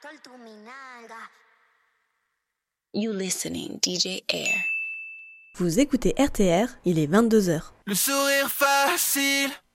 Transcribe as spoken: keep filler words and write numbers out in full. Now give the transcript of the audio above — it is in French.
You listening, D J Air. Vous écoutez R T R, il est vingt-deux heures. Le sourire facile,